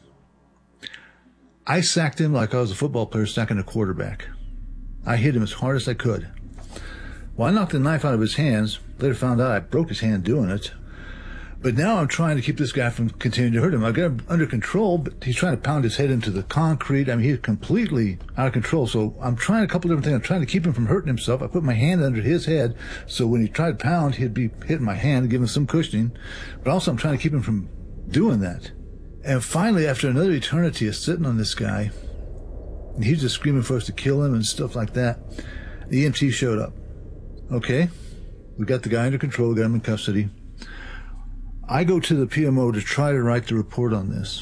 Speaker 32: I sacked him like I was a football player sacking a quarterback. I hit him as hard as I could. Well, I knocked the knife out of his hands. Later found out I broke his hand doing it. But now I'm trying to keep this guy from continuing to hurt him. I got him under control, but he's trying to pound his head into the concrete. I mean, he's completely out of control. So I'm trying a couple different things. I'm trying to keep him from hurting himself. I put my hand under his head, so when he tried to pound, he'd be hitting my hand and giving him some cushioning. But also I'm trying to keep him from doing that. And finally, after another eternity of sitting on this guy, he's just screaming for us to kill him and stuff like that, the EMT showed up. Okay, we got the guy under control, got him in custody. I go to the PMO to try to write the report on this.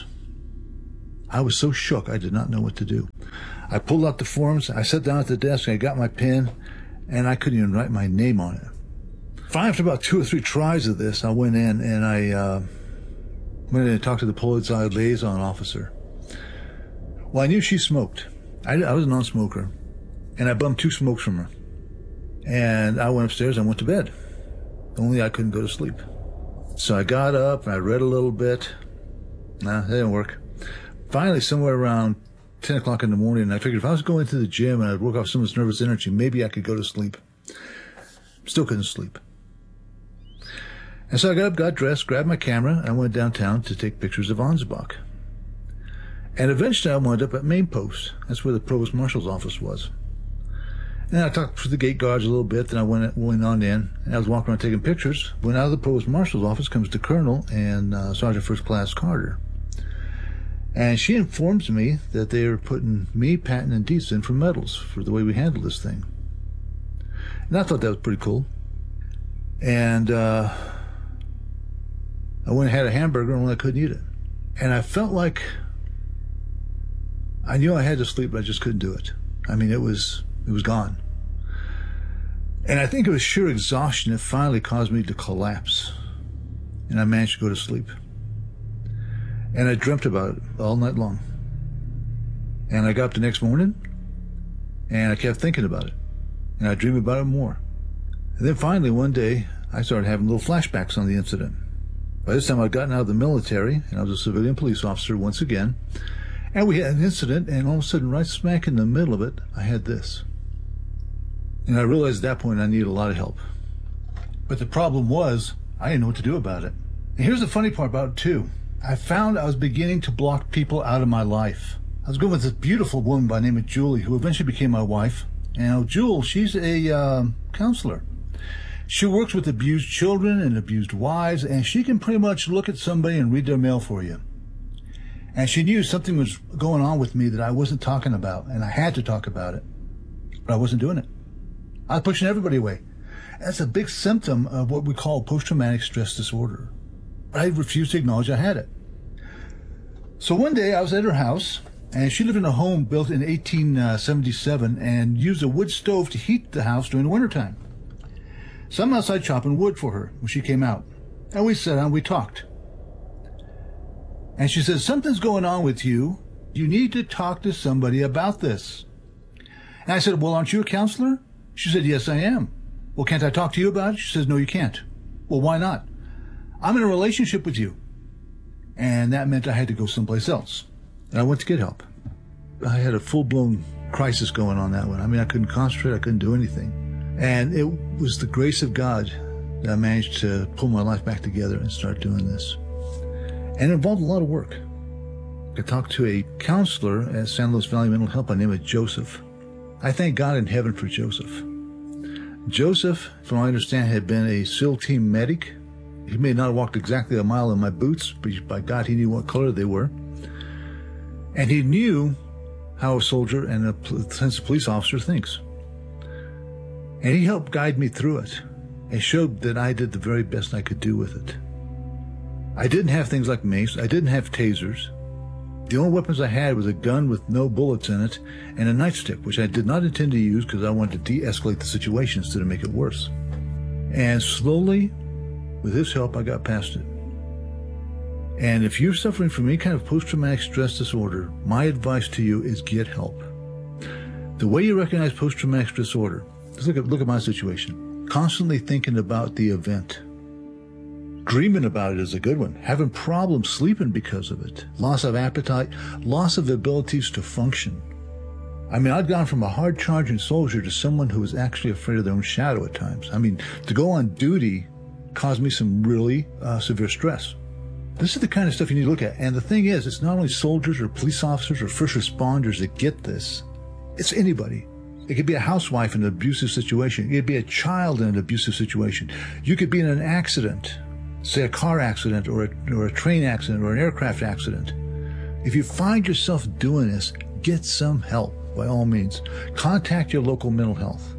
Speaker 32: I was so shook, I did not know what to do. I pulled out the forms, I sat down at the desk, I got my pen, and I couldn't even write my name on it. Finally, after about 2 or 3 tries of this, I went in and I went in and talked to the Polizei liaison officer. Well, I knew she smoked. I was a non-smoker, and I bummed 2 smokes from her. And I went upstairs and went to bed. Only I couldn't go to sleep. So I got up and I read a little bit. Nah, that didn't work. Finally, somewhere around 10 o'clock in the morning, I figured if I was going to the gym and I'd work off some of this nervous energy, maybe I could go to sleep. Still couldn't sleep. And so I got up, got dressed, grabbed my camera, and I went downtown to take pictures of Ansbach. And eventually I wound up at Main Post. That's where the Provost Marshal's office was. And I talked to the gate guards a little bit, then I went on in, and I was walking around taking pictures. When out of the Provost Marshal's office comes the Colonel and Sergeant First Class Carter. And she informs me that they are putting me, Patton, and Dietz in for medals for the way we handled this thing. And I thought that was pretty cool. And I went and had a hamburger, and I couldn't eat it. And I felt like I knew I had to sleep, but I just couldn't do it. I mean, it was gone. And I think it was sheer exhaustion that finally caused me to collapse. And I managed to go to sleep. And I dreamt about it all night long. And I got up the next morning, and I kept thinking about it. And I dreamed about it more. And then finally, one day, I started having little flashbacks on the incident. By this time, I'd gotten out of the military, and I was a civilian police officer once again. And we had an incident, and all of a sudden, right smack in the middle of it, I had this. And I realized at that point I needed a lot of help. But the problem was, I didn't know what to do about it. And here's the funny part about it, too. I found I was beginning to block people out of my life. I was going with this beautiful woman by the name of Julie, who eventually became my wife. And Jewel, she's a counselor. She works with abused children and abused wives, and she can pretty much look at somebody and read their mail for you. And she knew something was going on with me that I wasn't talking about, and I had to talk about it. But I wasn't doing it. I was pushing everybody away. That's a big symptom of what we call post-traumatic stress disorder. But I refused to acknowledge I had it. So one day I was at her house, and she lived in a home built in 1877 and used a wood stove to heat the house during the wintertime. So I'm outside chopping wood for her when she came out. And we sat down, we talked. And she said, something's going on with you. You need to talk to somebody about this. And I said, well, aren't you a counselor? She said, yes, I am. Well, can't I talk to you about it? She says, no, you can't. Well, why not? I'm in a relationship with you. And that meant I had to go someplace else. And I went to get help. I had a full-blown crisis going on that one. I mean, I couldn't concentrate. I couldn't do anything. And it was the grace of God that I managed to pull my life back together and start doing this. And it involved a lot of work. I talked to a counselor at San Luis Valley Mental Health by the name of Joseph. I thank God in heaven for Joseph. Joseph, from what I understand, had been a SEAL team medic. He may not have walked exactly a mile in my boots, but by God, he knew what color they were. And he knew how a soldier and a sense of police officer thinks. And he helped guide me through it and showed that I did the very best I could do with it. I didn't have things like mace. I didn't have tasers. The only weapons I had was a gun with no bullets in it and a nightstick, which I did not intend to use because I wanted to de-escalate the situation instead of make it worse. And slowly, with his help, I got past it. And if you're suffering from any kind of post-traumatic stress disorder, my advice to you is get help. The way you recognize post-traumatic stress disorder, just look at my situation. Constantly thinking about the event. Dreaming about it is a good one. Having problems sleeping because of it. Loss of appetite. Loss of abilities to function. I mean, I'd gone from a hard-charging soldier to someone who was actually afraid of their own shadow at times. I mean, to go on duty caused me some really severe stress. This is the kind of stuff you need to look at. And the thing is, it's not only soldiers or police officers or first responders that get this. It's anybody. It could be a housewife in an abusive situation. It could be a child in an abusive situation. You could be in an accident, say a car accident or a train accident or an aircraft accident. If you find yourself doing this, get some help by all means. Contact your local mental health.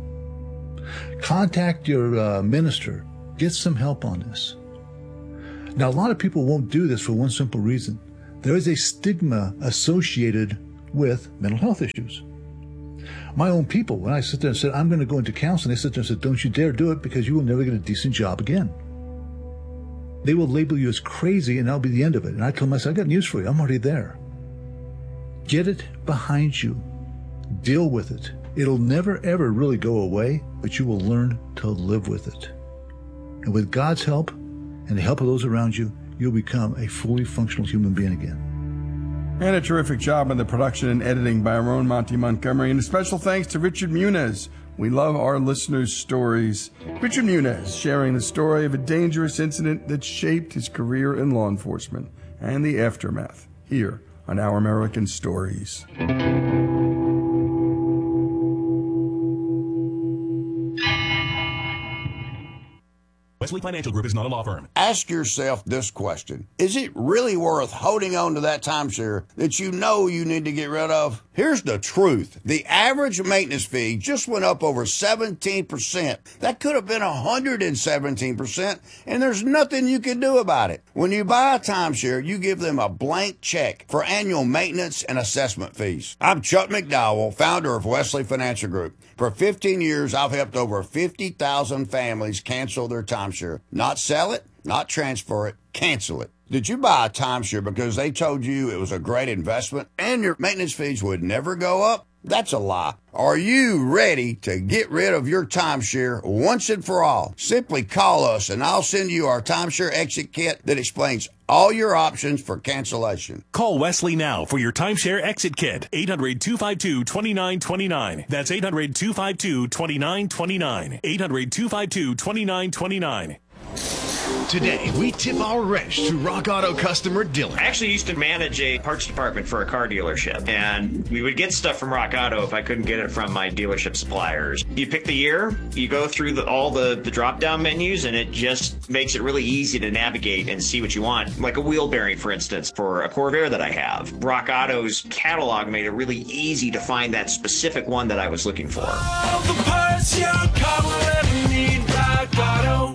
Speaker 32: Contact your minister. Get some help on this. Now, a lot of people won't do this for one simple reason. There is a stigma associated with mental health issues. My own people, when I sit there and said, I'm going to go into counseling, they sit there and said, don't you dare do it because you will never get a decent job again. They will label you as crazy and that'll be the end of it. And I told myself, I got news for you. I'm already there. Get it behind you. Deal with it. It'll never, ever really go away, but you will learn to live with it. And with God's help and the help of those around you, you'll become a fully functional human being again.
Speaker 1: And a terrific job on the production and editing by our own Monty Montgomery. And a special thanks to Richard Muniz. We love our listeners' stories. Richard Muniz sharing the story of a dangerous incident that shaped his career in law enforcement and the aftermath here on Our American Stories.
Speaker 2: Wesley Financial Group is not a law firm.
Speaker 3: Ask yourself this question. Is it really worth holding on to that timeshare that you know you need to get rid of? Here's the truth. The average maintenance fee just went up over 17%. That could have been 117%, and there's nothing you can do about it. When you buy a timeshare, you give them a blank check for annual maintenance and assessment fees. I'm Chuck McDowell, founder of Wesley Financial Group. For 15 years, I've helped over 50,000 families cancel their timeshare. Not sell it, not transfer it, cancel it. Did you buy a timeshare because they told you it was a great investment and your maintenance fees would never go up? That's a lie. Are you ready to get rid of your timeshare once and for all? Simply call us and I'll send you our timeshare exit kit that explains all your options for cancellation.
Speaker 2: Call Wesley now for your timeshare exit kit. 800-252-2929. That's 800-252-2929. 800-252-2929.
Speaker 8: Today, we tip our wrench to Rock Auto customer Dylan.
Speaker 4: I actually used to manage a parts department for a car dealership, and we would get stuff from Rock Auto if I couldn't get it from my dealership suppliers. You pick the year, you go through all the drop-down menus, and it just makes it really easy to navigate and see what you want. Like a wheel bearing, for instance, for a Corvair that I have. Rock Auto's catalog made it really easy to find that specific one that I was looking for.
Speaker 9: All the parts your car will ever need, Rock Auto.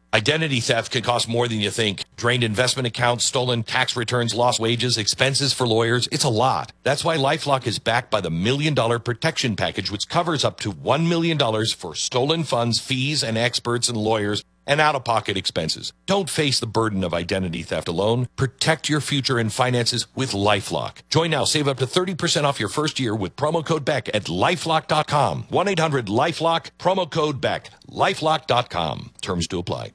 Speaker 2: Identity theft can cost more than you think. Drained investment accounts, stolen tax returns, lost wages, expenses for lawyers. It's a lot. That's why LifeLock is backed by the $1 Million Protection Package, which covers up to $1 million for stolen funds, fees, and experts and lawyers, and out-of-pocket expenses. Don't face the burden of identity theft alone. Protect your future and finances with LifeLock. Join now. Save up to 30% off your first year with promo code BECK at LifeLock.com. 1-800-LifeLock, promo code BECK. LifeLock.com. Terms to apply.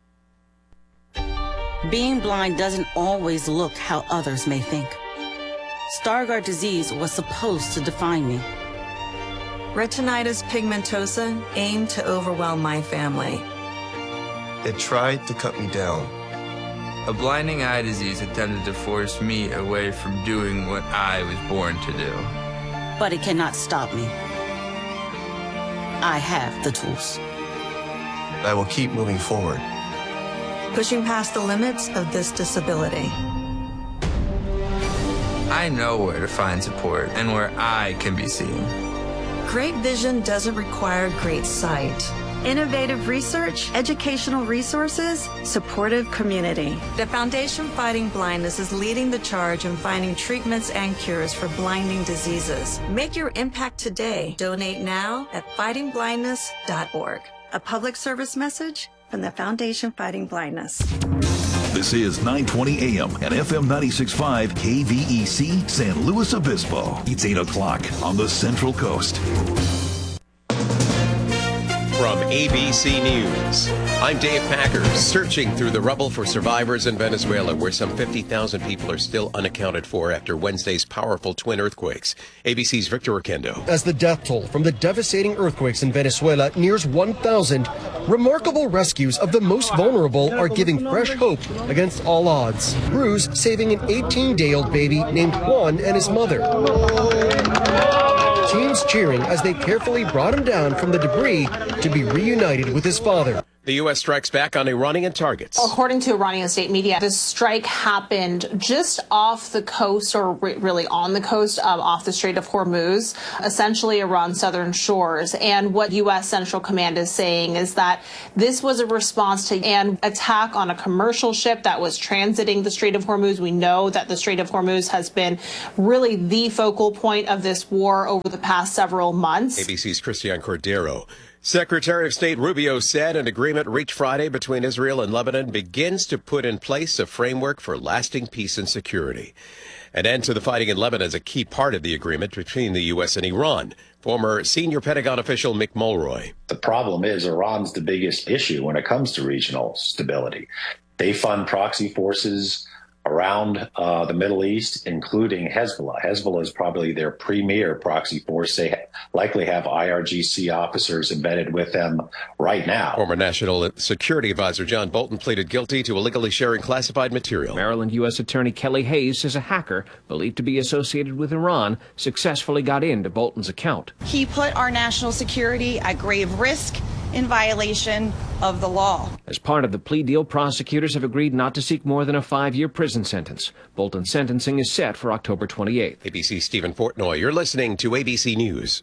Speaker 9: Being blind doesn't always look how others may think. Stargardt disease was supposed to define me.
Speaker 15: Retinitis pigmentosa aimed to overwhelm my family.
Speaker 16: It tried to cut me down.
Speaker 17: A blinding eye disease attempted to force me away from doing what I was born to do.
Speaker 9: But it cannot stop me. I have the tools.
Speaker 16: I will keep moving forward.
Speaker 15: Pushing past the limits of this disability.
Speaker 17: I know where to find support and where I can be seen.
Speaker 15: Great vision doesn't require great sight. Innovative research, educational resources, supportive community. The Foundation Fighting Blindness is leading the charge in finding treatments and cures for blinding diseases. Make your impact today. Donate now at fightingblindness.org. A public service message from the Foundation Fighting Blindness.
Speaker 8: This is 920 AM and FM 96.5 KVEC San Luis Obispo. It's 8 o'clock on the Central Coast.
Speaker 18: From ABC News, I'm Dave Packer, searching through the rubble for survivors in Venezuela, where some 50,000 people are still unaccounted for after Wednesday's powerful twin earthquakes. ABC's Victor Oquendo.
Speaker 19: As the death toll from the devastating earthquakes in Venezuela nears 1,000, remarkable rescues of the most vulnerable are giving fresh hope against all odds. Crews saving an 18-day-old baby named Juan and his mother. Teams cheering as they carefully brought him down from the debris to be reunited with his father.
Speaker 18: The U.S. strikes back on Iranian targets.
Speaker 20: According to Iranian state media, the strike happened just off the coast, or really on the coast, off the Strait of Hormuz, essentially Iran's southern shores. And what U.S. Central Command is saying is that this was a response to an attack on a commercial ship that was transiting the Strait of Hormuz. We know that the Strait of Hormuz has been really the focal point of this war over the past several months.
Speaker 18: ABC's Christian Cordero. Secretary of State Rubio said an agreement reached Friday between Israel and Lebanon begins to put in place a framework for lasting peace and security. An end to the fighting in Lebanon is a key part of the agreement between the U.S. and Iran. Former senior Pentagon official Mick Mulroy.
Speaker 22: The problem is Iran's the biggest issue when it comes to regional stability. They fund proxy forces around the Middle East, including Hezbollah. Hezbollah is probably their premier proxy force. They likely have IRGC officers embedded with them right now.
Speaker 18: Former National Security Advisor John Bolton pleaded guilty to illegally sharing classified material.
Speaker 23: Maryland U.S. Attorney Kelly Hayes says a hacker believed to be associated with Iran successfully got into Bolton's account.
Speaker 24: He put our national security at grave risk in violation of the law.
Speaker 23: As part of the plea deal, prosecutors have agreed not to seek more than a 5-year prison sentence. Bolton's sentencing is set for October 28th.
Speaker 18: ABC's Stephen Portnoy. You're listening to ABC News.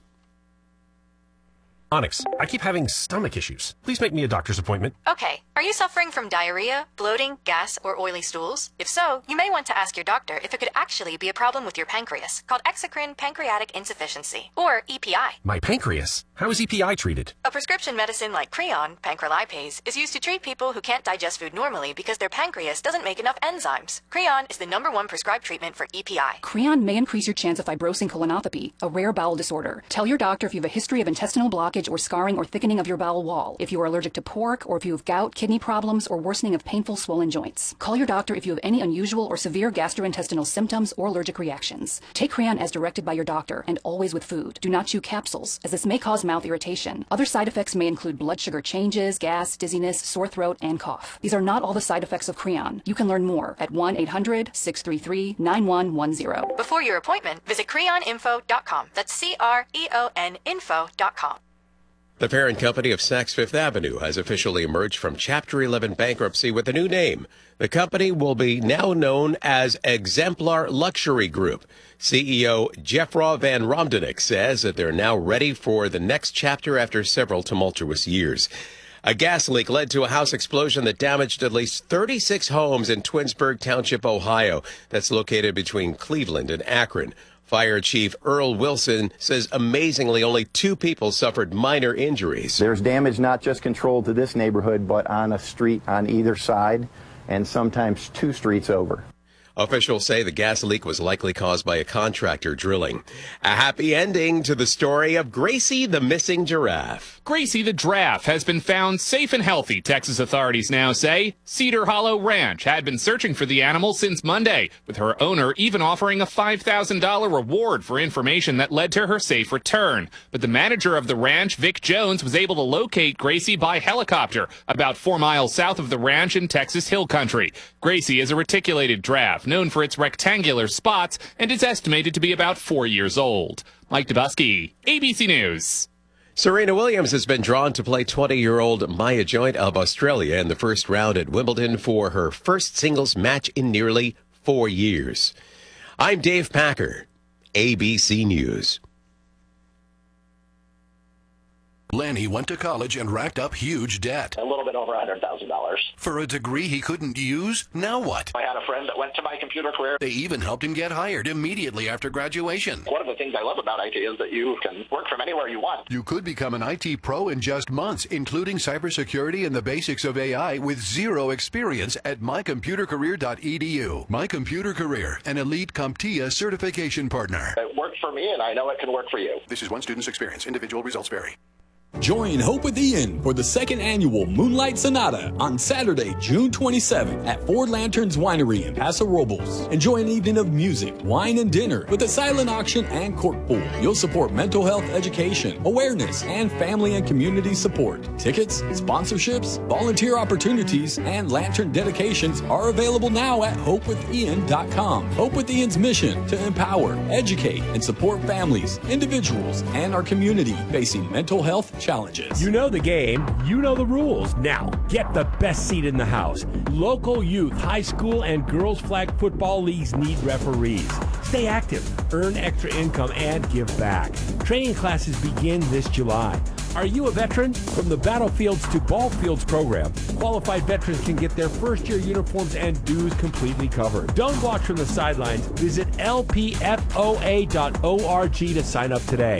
Speaker 26: Onyx, I keep having stomach issues. Please make me a doctor's appointment.
Speaker 27: Okay. Are you suffering from diarrhea, bloating, gas, or oily stools? If so, you may want to ask your doctor if it could actually be a problem with your pancreas, called exocrine pancreatic insufficiency, or EPI.
Speaker 26: My pancreas? How is EPI treated?
Speaker 27: A prescription medicine like Creon, pancrelipase, is used to treat people who can't digest food normally because their pancreas doesn't make enough enzymes. Creon is the #1 prescribed treatment for EPI.
Speaker 33: Creon may increase your chance of fibrosing colonopathy, a rare bowel disorder. Tell your doctor if you have a history of intestinal blockage or scarring or thickening of your bowel wall, if you are allergic to pork, or if you have gout, kidney problems, or worsening of painful swollen joints. Call your doctor if you have any unusual or severe gastrointestinal symptoms or allergic reactions. Take Creon as directed by your doctor, and always with food. Do not chew capsules, as this may cause mouth irritation. Other side effects may include blood sugar changes, gas, dizziness, sore throat, and cough. These are not all the side effects of Creon. You can learn more at 1-800-633-9110.
Speaker 27: Before your appointment, visit creoninfo.com. That's CREON info.com.
Speaker 18: The parent company of Saks Fifth Avenue has officially emerged from Chapter 11 bankruptcy with a new name. The company will be now known as Exemplar Luxury Group. CEO Jeffra Van Romdenick says that they're now ready for the next chapter after several tumultuous years. A gas leak led to a house explosion that damaged at least 36 homes in Twinsburg Township, Ohio. That's located between Cleveland and Akron. Fire Chief Earl Wilson says amazingly only 2 people suffered minor injuries.
Speaker 5: There's damage not just controlled to this neighborhood, but on a street on either side, and sometimes 2 streets over.
Speaker 18: Officials say the gas leak was likely caused by a contractor drilling. A happy ending to the story of Gracie the missing giraffe.
Speaker 6: Gracie the giraffe has been found safe and healthy, Texas authorities now say. Cedar Hollow Ranch had been searching for the animal since Monday, with her owner even offering a $5,000 reward for information that led to her safe return. But the manager of the ranch, Vic Jones, was able to locate Gracie by helicopter about 4 miles south of the ranch in Texas Hill Country. Gracie is a reticulated giraffe, known for its rectangular spots, and is estimated to be about 4 years old. Mike Dubusky, ABC News.
Speaker 18: Serena Williams has been drawn to play 20-year-old Maya Joint of Australia in the first round at Wimbledon for her first singles match in nearly 4 years. I'm Dave Packer, ABC News.
Speaker 8: Lanny went to college and racked up huge debt.
Speaker 7: A little bit over $100,000.
Speaker 8: For a degree he couldn't use? Now what?
Speaker 7: I had a friend that went to My Computer Career.
Speaker 8: They even helped him get hired immediately after graduation.
Speaker 7: One of the things I love about IT is that you can work from anywhere you want.
Speaker 8: You could become an IT pro in just months, including cybersecurity and the basics of AI with zero experience at mycomputercareer.edu. My Computer Career, an elite CompTIA certification partner.
Speaker 7: It worked for me, and I know it can work for you.
Speaker 8: This is one student's experience. Individual results vary.
Speaker 10: Join Hope with Ian for the second annual Moonlight Sonata on Saturday, June 27th at Four Lanterns Winery in Paso Robles. Enjoy an evening of music, wine, and dinner with a silent auction and cork pool. You'll support mental health education, awareness, and family and community support. Tickets, sponsorships, volunteer opportunities, and lantern dedications are available now at hopewithian.com. Hope with Ian's mission to empower, educate, and support families, individuals, and our community facing mental health challenges.
Speaker 11: You know the game, you know the rules. Now, get the best seat in the house. Local youth, high school, and girls flag football leagues need referees. Stay active, earn extra income, and give back. Training classes begin this July. Are you a veteran? From the Battlefields to Ball Fields program, qualified veterans can get their first-year uniforms and dues completely covered. Don't watch from the sidelines. Visit lpfoa.org to sign up today.